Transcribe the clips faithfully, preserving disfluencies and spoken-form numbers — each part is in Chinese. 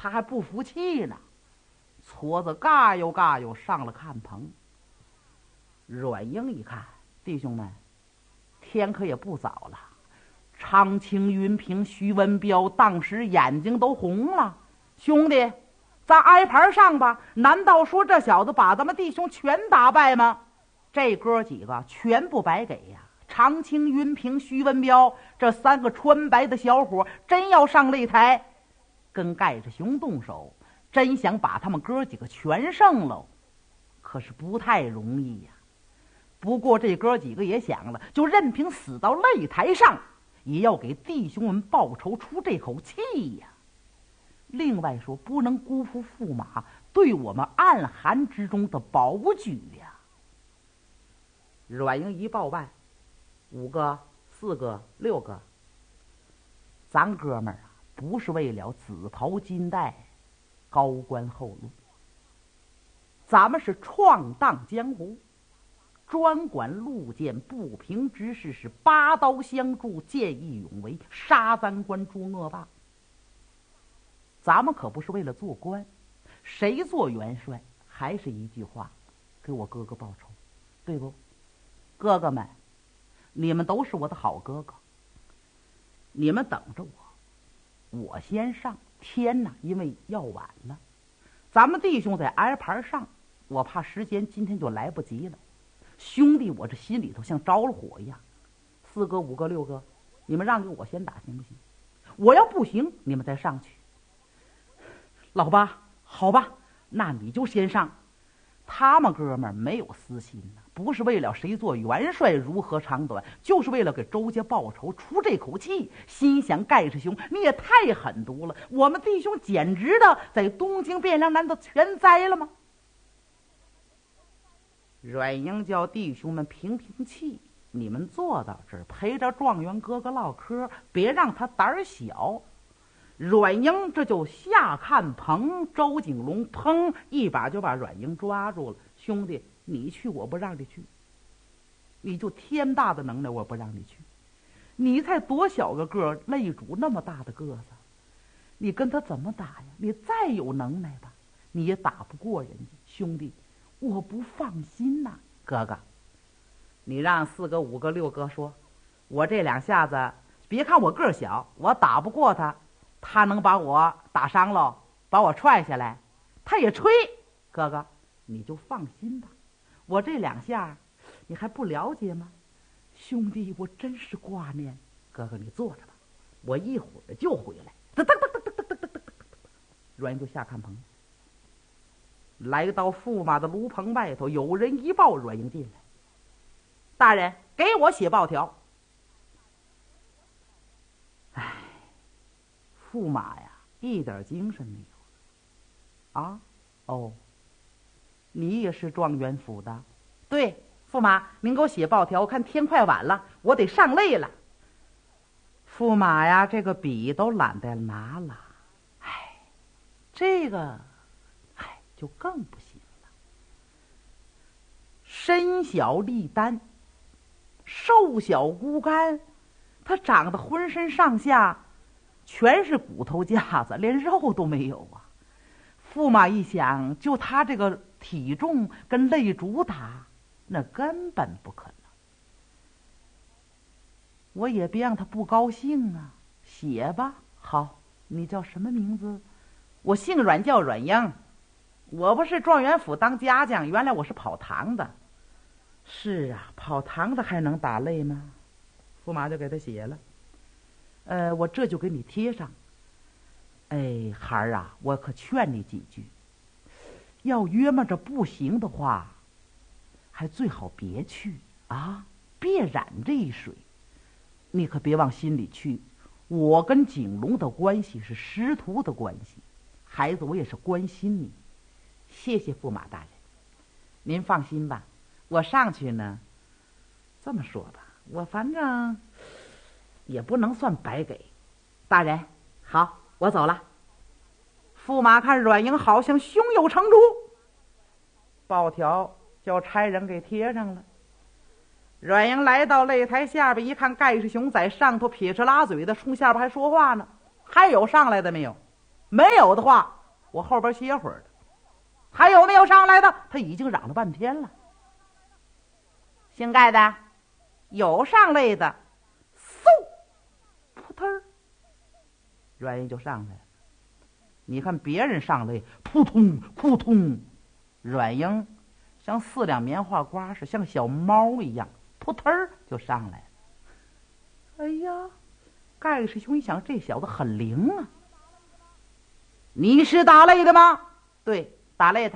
他还不服气呢，矬子嘎悠嘎悠上了看棚。阮英一看，弟兄们，天可也不早了，长青、云平、徐文彪当时眼睛都红了。兄弟，咱挨盘上吧！难道说这小子把咱们弟兄全打败吗？这哥几个全部白给呀！长青、云平、徐文彪这三个穿白的小伙真要上擂台跟盖着熊动手，真想把他们哥几个全胜喽，可是不太容易呀。不过这哥几个也想了，就任凭死到擂台上，也要给弟兄们报仇出这口气呀。另外说，不能辜负驸马对我们暗寒之中的保举呀。阮英一报办，五个、四个、六个，咱哥们儿啊，不是为了紫袍金带、高官厚禄，咱们是闯荡江湖，专管路见不平之事，是拔刀相助，见义勇为，杀三官诛恶霸。咱们可不是为了做官，谁做元帅还是一句话，给我哥哥报仇，对不？哥哥们，你们都是我的好哥哥，你们等着我，我先上。天哪，因为要晚了，咱们弟兄在挨盘上，我怕时间今天就来不及了。兄弟，我这心里头像着了火一样。四个、五个、六个，你们让给我先打行不行？我要不行，你们再上去。老八，好吧，那你就先上。他们哥们儿没有私心呢，不是为了谁做元帅如何长短，就是为了给周家报仇出这口气，心想盖世兄你也太狠毒了，我们弟兄简直的在东京汴梁难道全栽了吗？阮英叫弟兄们平平气，你们坐到这儿陪着状元哥哥唠嗑，别让他胆小。阮英这就下看棚，周景龙砰一把就把阮英抓住了。兄弟，你去我不让你去，你就天大的能耐我不让你去，你才多小个个，擂主那么大的个子，你跟他怎么打呀？你再有能耐吧，你也打不过人家。兄弟，我不放心呐。哥哥，你让四个、五个、六个说，我这两下子别看我个儿小，我打不过他，他能把我打伤了，把我踹下来，他也吹。哥哥，你就放心吧，我这两下你还不了解吗？兄弟，我真是挂念。哥哥，你坐着吧，我一会儿就回来。噔噔噔噔噔噔噔噔噔噔，阮就下看棚，来到驸马的炉棚外头，有人一报，阮英进来。大人，给我写报条。唉，驸马呀，一点精神没有啊！哦，你也是状元府的？对，驸马，您给我写报条，我看天快晚了，我得上擂了。驸马呀，这个笔都懒得拿了。唉，这个，唉，就更不行了。身小力单，瘦小骨干，他长得浑身上下全是骨头架子，连肉都没有啊。驸马一想，就他这个体重跟擂主打，那根本不可能。我也别让他不高兴啊，写吧。好，你叫什么名字？我姓阮，叫阮英。我不是状元府当家将，原来我是跑堂的。是啊，跑堂的还能打擂吗？驸马就给他写了。呃，我这就给你贴上。哎，孩儿啊，我可劝你几句，要约摸着不行的话，还最好别去啊，别染这一水。你可别往心里去，我跟景龙的关系是师徒的关系，孩子，我也是关心你。谢谢驸马大人，您放心吧，我上去呢，这么说吧，我反正也不能算白给。大人，好，我走了。驸马看阮英好像胸有成竹，报条叫差人给贴上了。阮英来到擂台下边一看，盖世雄在上头撇着拉嘴的冲下边还说话呢。还有上来的没有？ 没有的话，我后边歇会儿的。还有没有上来的？他已经嚷了半天了。姓盖的，有上来的，嗖，扑腾儿，阮英就上来了。你看别人上来，扑通扑通，阮英像四两棉花瓜似的，像小猫一样，扑腾儿就上来了。哎呀，盖世兄一想，这小子很灵啊。你是打擂的吗？对，打擂的。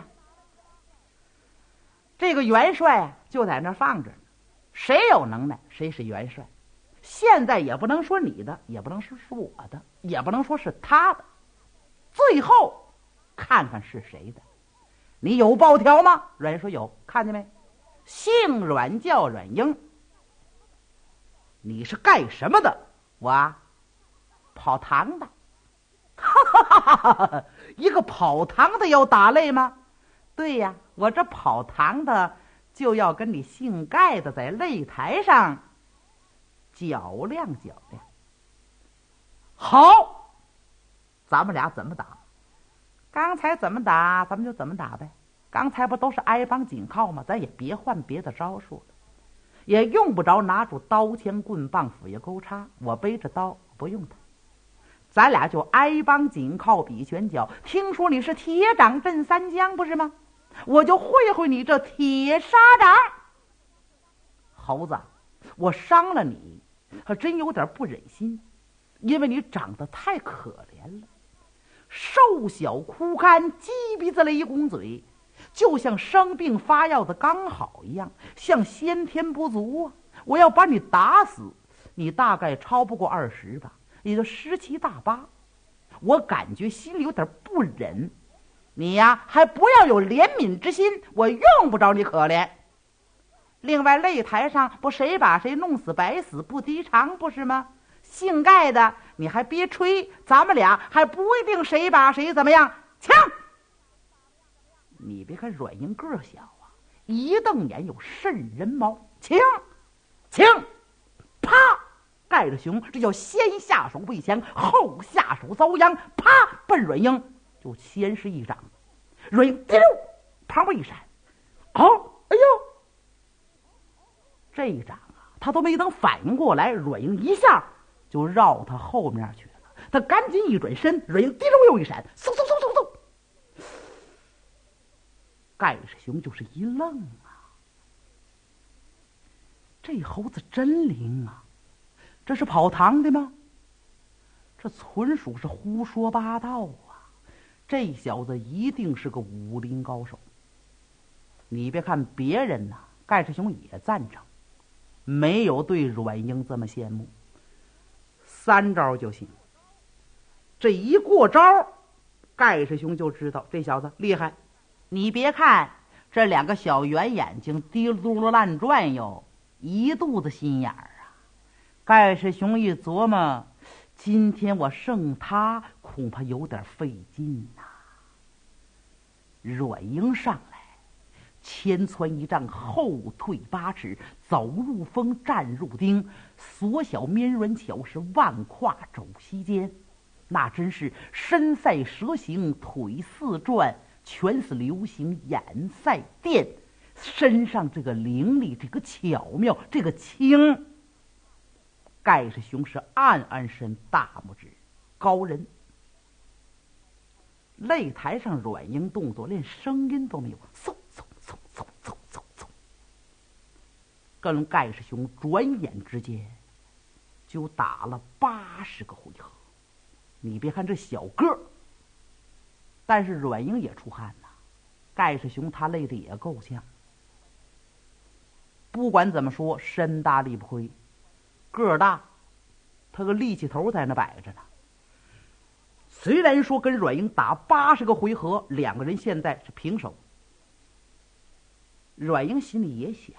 这个元帅啊，就在那儿放着呢。谁有能耐，谁是元帅。现在也不能说你的，也不能说是我的，也不能说是他的。最后看看是谁的。你有报条吗？阮英说有，看见没？姓阮叫阮英。你是干什么的？我啊，跑堂的。哈哈哈哈哈！一个跑堂的要打擂吗？对呀，我这跑堂的就要跟你姓盖的在擂台上较量较量。好，咱们俩怎么打？刚才怎么打，咱们就怎么打呗。刚才不都是挨帮紧靠吗？咱也别换别的招数了，也用不着拿出刀枪棍棒斧钺钩叉。我背着刀不用它，咱俩就挨帮紧靠比拳脚。听说你是铁掌镇三江不是吗？我就会会你这铁砂掌。猴子，我伤了你还真有点不忍心，因为你长得太可怜了，瘦小枯干，鸡鼻子雷公嘴，就像生病发药的刚好一样，像先天不足啊！我要把你打死，你大概超不过二十吧，也就十七大八。我感觉心里有点不忍，你呀还不要有怜悯之心，我用不着你可怜。另外擂台上不谁把谁弄死白死不敌偿不是吗？姓盖的你还别吹，咱们俩还不一定谁把谁怎么样。枪！你别看阮英个小啊，一瞪眼有瘆人毛。请请啪！盖着熊这叫先下手为强，后下手遭殃。啪！奔阮英就先是一掌，阮英丢旁边一闪，好、哦，哎呦！这一掌啊，他都没等反应过来，阮英一下就绕他后面去了。他赶紧一转身，阮英滴溜又一闪，嗖嗖嗖嗖嗖。盖世雄就是一愣啊，这猴子真灵啊！这是跑堂的吗？这纯属是胡说八道啊！这小子一定是个武林高手。你别看别人呐、啊，盖世雄也赞成，没有对阮英这么羡慕。三招就行，这一过招，盖世雄就知道这小子厉害。你别看这两个小圆眼睛滴噜噜乱转悠，一肚子心眼儿啊。盖世雄一琢磨，今天我胜他恐怕有点费劲呐、啊。阮英上来，前窜一丈，后退八尺，走入风，站入钉，所小绵软巧是万跨肘膝间，那真是身赛蛇形，腿似转，拳似流星，眼赛电，身上这个凌厉，这个巧妙，这个轻。盖世雄是暗暗伸大拇指，高人。擂台上阮英动作连声音都没有，嗖嗖嗖嗖嗖嗖嗖，跟盖世雄转眼之间就打了八十个回合。你别看这小个儿，但是阮英也出汗呐。盖世雄他累得也够呛。不管怎么说，身大力不亏，个儿大，他个力气头在那摆着呢。虽然说跟阮英打八十个回合，两个人现在是平手。阮英心里也想，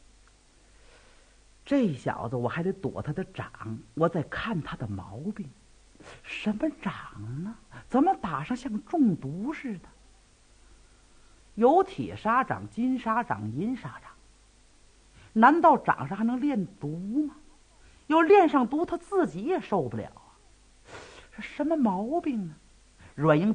这小子我还得躲他的掌，我再看他的毛病。什么掌呢？怎么打上像中毒似的？有铁砂掌、金砂掌、银砂掌，难道掌上还能练毒吗？要练上毒，他自己也受不了啊！这什么毛病呢？ 若英